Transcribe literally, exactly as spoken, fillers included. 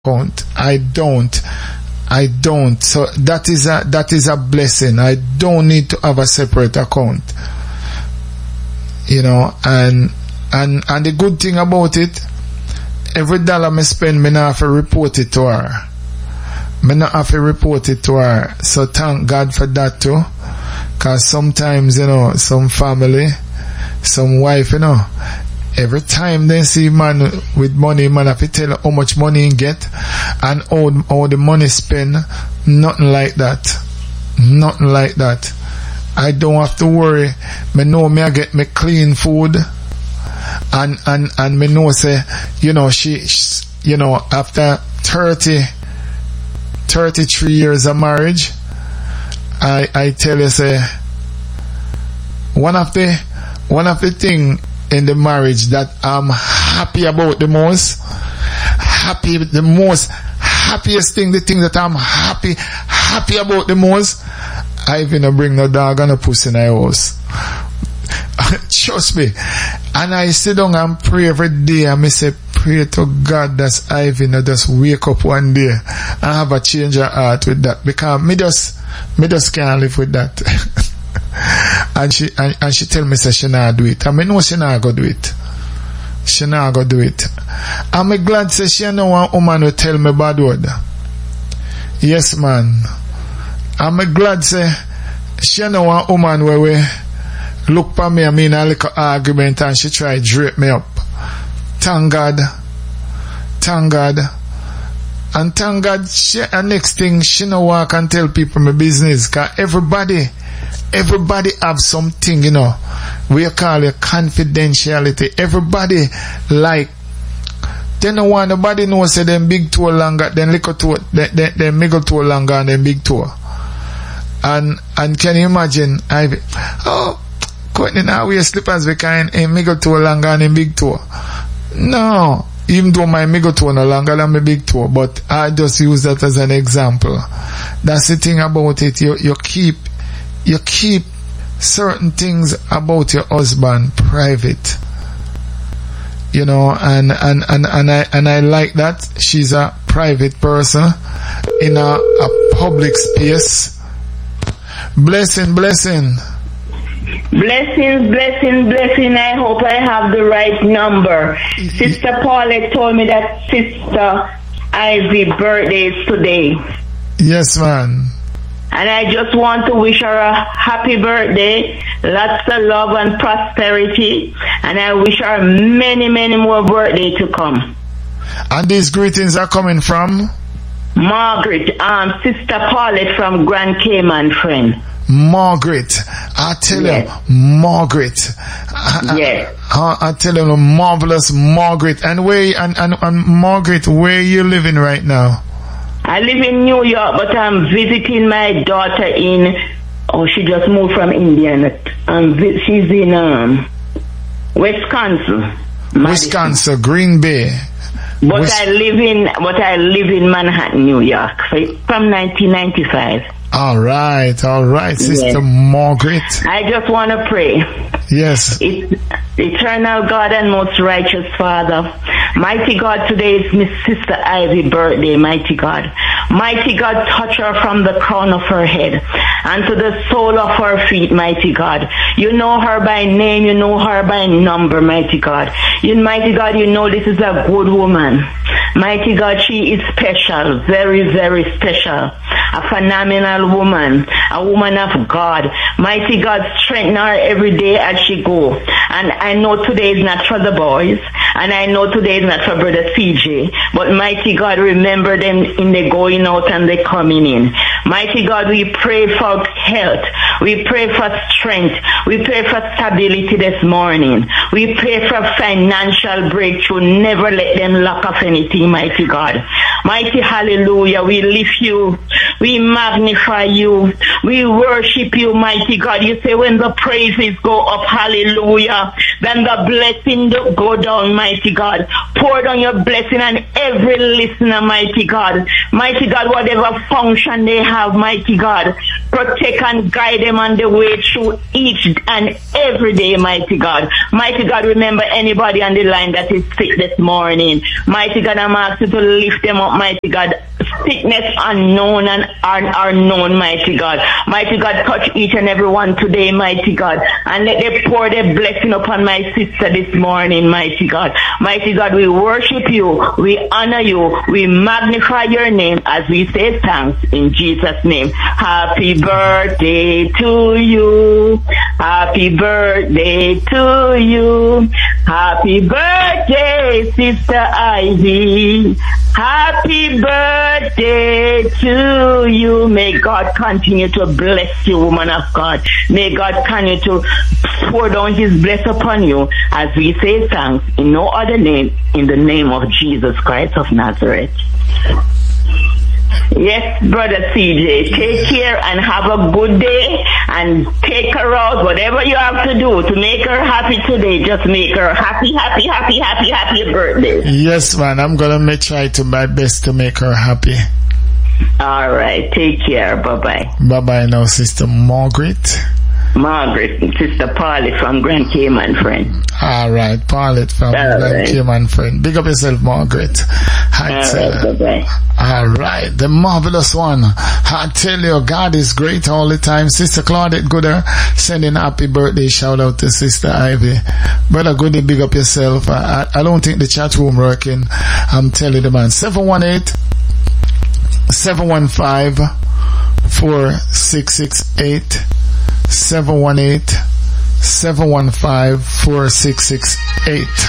account. I don't. I don't. So that is a that is a blessing. I don't need to have a separate account. You know, and and and the good thing about it, every dollar me spend, me not have to report it to her. Me not have to report it to her. So thank God for that too. Cause sometimes, you know, some family, some wife, you know, every time they see man with money, man have to tell how much money he get and how, how the money spend. Nothing like that. Nothing like that. I don't have to worry. Me know me I get me clean food, and and and me know say, you know, she, she you know, after thirty, thirty-three years of marriage, I I tell you say, one of the one of the thing in the marriage that I'm happy about the most, happy the most happiest thing, the thing that I'm happy happy about the most, I even bring no dog and a pussy in the house. Trust me. And I sit down and pray every day, and I say, pray to God that Ivy not just wake up one day and have a change of heart with that, because me just me just can't live with that. and she and, and she tell me say she not do it. And I know she not go do it. She not go do it. And me glad say she know one woman will tell me bad word. Yes, man. I'm glad say she know one woman where we look for me and me in a little argument and she try to drape me up. Thank God. Thank God. And thank God she, and next thing she know walk and tell people my business, cause everybody everybody have something, you know, we call it confidentiality. Everybody like they don't want nobody know say them big toe longer, then little toe, then then, then middle toe longer and then big toe. And and can you imagine I oh Courtney now wear slippers because a middle toe longer and a big toe. No, even though my middle toe no longer than my big toe, but I just use that as an example. That's the thing about it. You you keep you keep certain things about your husband private. You know, and, and, and, and I and I like that. She's a private person in a, a public space. Blessing, blessing. Blessings, blessing, blessing. I hope I have the right number. Sister Paulette told me that Sister Ivy's birthday is today. Yes, man. And I just want to wish her a happy birthday, lots of love and prosperity, and I wish her many, many more birthdays to come. And these greetings are coming from? Margaret, um, Sister Paulette from Grand Cayman, friend. Margaret, I tell yes. you, Margaret. Yes. I, I, I tell you, marvelous Margaret. And where, and, and, and Margaret, where are you living right now? I live in New York, but I'm visiting my daughter in, oh, she just moved from India. Um, she's in um, Wisconsin. Madison. Wisconsin, Green Bay. But Wis- I live in, but I live in Manhattan, New York, from nineteen ninety-five. All right, all right, Sister yes. Margaret. I just want to pray. Yes. It, eternal God and most righteous Father, mighty God, today is Miss Sister Ivy's birthday, mighty God. Mighty God, touch her from the crown of her head and to the sole of her feet, mighty God. You know her by name, you know her by number, mighty God. You, mighty God, you know this is a good woman. Mighty God, she is special, very, very special. A phenomenal woman, a woman of God. Mighty God, strengthen her every day as she go. And I know today is not for the boys, and I know today is not for Brother C J, but mighty God, remember them in the going out and the coming in. Mighty God, we pray for health. We pray for strength. We pray for stability this morning. We pray for financial breakthrough. Never let them lack of anything, mighty God. Mighty hallelujah. We lift you. We magnify you. We worship you, mighty God. You say when the praises go up, hallelujah, then the blessing go down, mighty God. Pour down your blessing on every listener, mighty God. Mighty God, whatever function they have, mighty God, protect and guide them on the way through each and every day, mighty God. Mighty God, remember anybody on the line that is sick this morning. Mighty God, I'm asking you to lift them up, mighty God, sickness unknown and un- unknown, mighty God. Mighty God, touch each and every one today, mighty God, and let them pour their blessing upon my sister this morning, mighty God. Mighty God, we worship you, we honor you, we magnify your name as we say thanks in Jesus' name. Happy birthday to you. Happy birthday to you. Happy birthday, Sister Ivy. Happy birthday to you. May God continue to bless you, woman of God. May God continue to pour down his blessing upon you as we say thanks in no other name, in the name of Jesus Christ of Nazareth. Yes, Brother C J, take care and have a good day, and take her out, whatever you have to do to make her happy today. Just make her happy, happy, happy, happy, happy birthday. Yes, man, I'm going to make try to my best to make her happy. All right, take care. Bye-bye. Bye-bye now, Sister Margaret. Margaret, Sister Paulette from Grand Cayman, friend. All right, Paulette from All Grand right. Cayman, friend. Big up yourself, Margaret. I All tell right, you. bye-bye. All right, the marvelous one. I tell you, God is great all the time. Sister Claudette Gooder sending happy birthday shout out to Sister Ivy. Brother Goody, big up yourself. I, I, I don't think the chat room working. I'm telling the man. seven one eight, seven one five, four six six eight. seven one eight, seven one five, four six six eight.